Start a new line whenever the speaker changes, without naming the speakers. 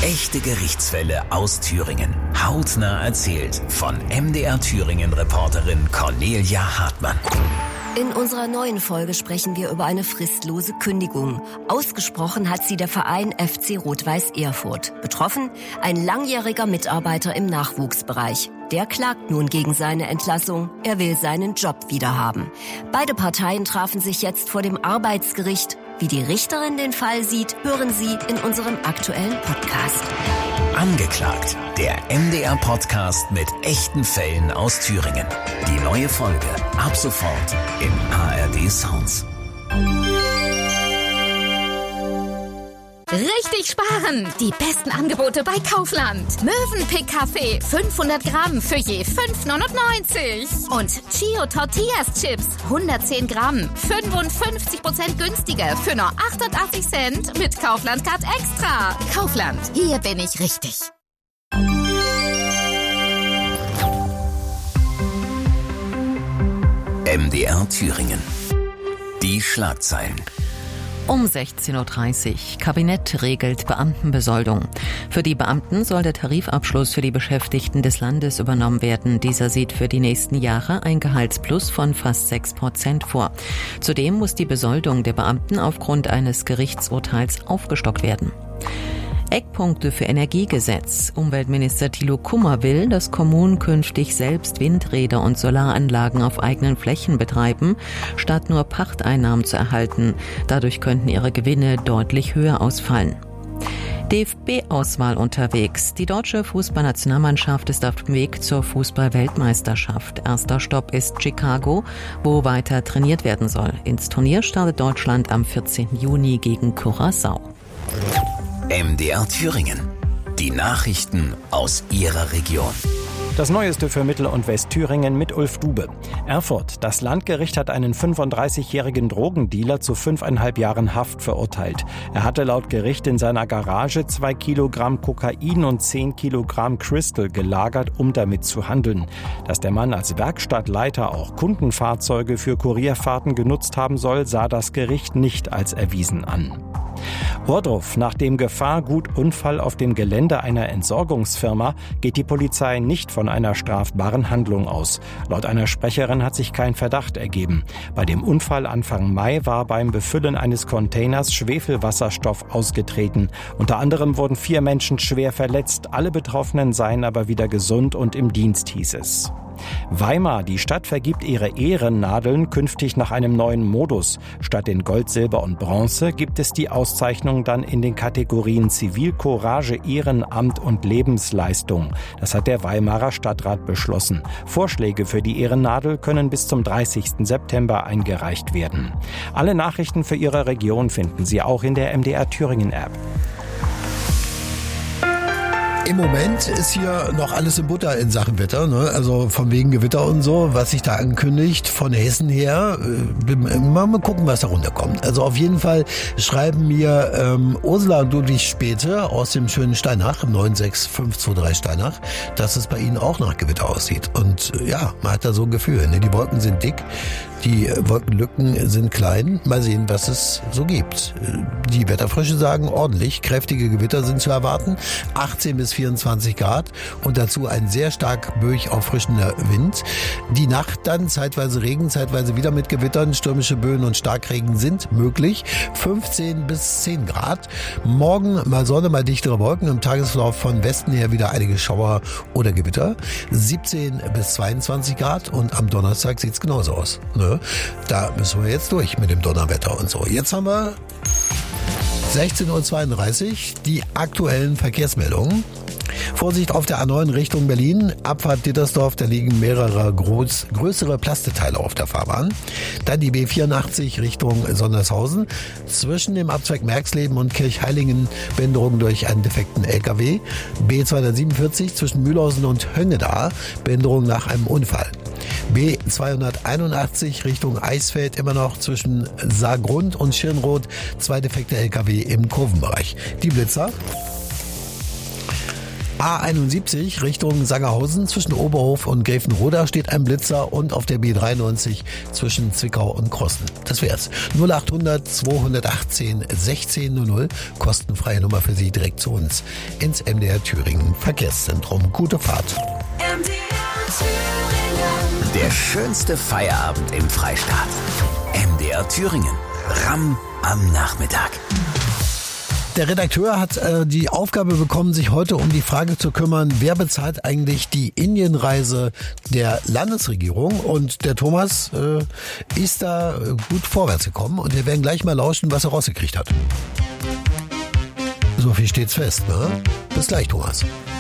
Echte Gerichtsfälle aus Thüringen. Hautnah erzählt von MDR Thüringen-Reporterin Cornelia Hartmann.
In unserer neuen Folge sprechen wir über eine fristlose Kündigung. Ausgesprochen hat sie der Verein FC Rot-Weiß Erfurt. Betroffen ein langjähriger Mitarbeiter im Nachwuchsbereich. Der klagt nun gegen seine Entlassung. Er will seinen Job wiederhaben. Beide Parteien trafen sich jetzt vor dem Arbeitsgericht. Wie die Richterin den Fall sieht, hören Sie in unserem aktuellen Podcast.
Angeklagt, der MDR-Podcast mit echten Fällen aus Thüringen. Die neue Folge ab sofort im ARD Sounds.
Richtig sparen! Die besten Angebote bei Kaufland. Mövenpick Kaffee 500 Gramm für je 5,99. Und Chio Tortillas Chips 110 Gramm 55% günstiger für nur 88 Cent mit Kaufland Card Extra. Kaufland, hier bin ich richtig.
MDR Thüringen. Die Schlagzeilen.
Um 16.30 Uhr. Kabinett regelt Beamtenbesoldung. Für die Beamten soll der Tarifabschluss für die Beschäftigten des Landes übernommen werden. Dieser sieht für die nächsten Jahre ein Gehaltsplus von fast 6% vor. Zudem muss die Besoldung der Beamten aufgrund eines Gerichtsurteils aufgestockt werden. Eckpunkte für Energiegesetz. Umweltminister Thilo Kummer will, dass Kommunen künftig selbst Windräder und Solaranlagen auf eigenen Flächen betreiben, statt nur Pachteinnahmen zu erhalten. Dadurch könnten ihre Gewinne deutlich höher ausfallen. DFB-Auswahl unterwegs. Die deutsche Fußballnationalmannschaft ist auf dem Weg zur Fußball-Weltmeisterschaft. Erster Stopp ist Chicago, wo weiter trainiert werden soll. Ins Turnier startet Deutschland am 14. Juni gegen Curaçao.
MDR Thüringen. Die Nachrichten aus Ihrer Region.
Das Neueste für Mittel- und Westthüringen mit Ulf Dube. Erfurt. Das Landgericht hat einen 35-jährigen Drogendealer zu 5,5 Jahren Haft verurteilt. Er hatte laut Gericht in seiner Garage 2 Kilogramm Kokain und 10 Kilogramm Crystal gelagert, um damit zu handeln. Dass der Mann als Werkstattleiter auch Kundenfahrzeuge für Kurierfahrten genutzt haben soll, sah das Gericht nicht als erwiesen an. Ohrdruf. Nach dem Gefahrgutunfall auf dem Gelände einer Entsorgungsfirma geht die Polizei nicht von einer strafbaren Handlung aus. Laut einer Sprecherin hat sich kein Verdacht ergeben. Bei dem Unfall Anfang Mai war beim Befüllen eines Containers Schwefelwasserstoff ausgetreten. Unter anderem wurden 4 Menschen schwer verletzt. Alle Betroffenen seien aber wieder gesund und im Dienst, hieß es. Weimar. Die Stadt vergibt ihre Ehrennadeln künftig nach einem neuen Modus. Statt in Gold, Silber und Bronze gibt es die Auszeichnung dann in den Kategorien Zivilcourage, Ehrenamt und Lebensleistung. Das hat der Weimarer Stadtrat beschlossen. Vorschläge für die Ehrennadel können bis zum 30. September eingereicht werden. Alle Nachrichten für Ihre Region finden Sie auch in der MDR Thüringen App.
Im Moment ist hier noch alles in Butter in Sachen Wetter, ne? Also von wegen Gewitter und so, was sich da ankündigt von Hessen her. Mal gucken, was da runterkommt. Also auf jeden Fall schreiben mir Ursula und Ludwig Späte aus dem schönen Steinach, 96523 Steinach, dass es bei ihnen auch nach Gewitter aussieht. Und ja, man hat da so ein Gefühl, ne? Die Wolken sind dick, die Wolkenlücken sind klein. Mal sehen, was es so gibt. Die Wetterfrösche sagen ordentlich, kräftige Gewitter sind zu erwarten. 18 bis 24 Grad und dazu ein sehr stark böig auffrischender Wind. Die Nacht dann zeitweise Regen, zeitweise wieder mit Gewittern, stürmische Böen und Starkregen sind möglich. 15 bis 10 Grad. Morgen mal Sonne, mal dichtere Wolken. Im Tagesverlauf von Westen her wieder einige Schauer oder Gewitter. 17 bis 22 Grad und am Donnerstag sieht's genauso aus. Ne? Da müssen wir jetzt durch mit dem Donnerwetter und so. Jetzt haben wir 16.32 Uhr, die aktuellen Verkehrsmeldungen. Vorsicht auf der A9 Richtung Berlin, Abfahrt Dittersdorf, da liegen mehrere größere Plasteteile auf der Fahrbahn. Dann die B84 Richtung Sondershausen, zwischen dem Abzweig Merxleben und Kirchheilingen Behinderung durch einen defekten LKW. B247 zwischen Mühlhausen und Höngeda, Behinderung nach einem Unfall. B281 Richtung Eisfeld, immer noch zwischen Saargrund und Schirnroth, 2 defekte LKW im Kurvenbereich. Die Blitzer. A71 Richtung Sangerhausen zwischen Oberhof und Gräfenroda steht ein Blitzer und auf der B93 zwischen Zwickau und Krossen. Das wär's. 0800 218 1600, kostenfreie Nummer für Sie direkt zu uns ins MDR Thüringen Verkehrszentrum. Gute Fahrt.
Der schönste Feierabend im Freistaat. MDR Thüringen. Ramm am Nachmittag.
Der Redakteur hat die Aufgabe bekommen, sich heute um die Frage zu kümmern, wer bezahlt eigentlich die Indienreise der Landesregierung? Und der Thomas ist da gut vorwärts gekommen und wir werden gleich mal lauschen, was er rausgekriegt hat. So viel steht's fest, ne? Bis gleich, Thomas.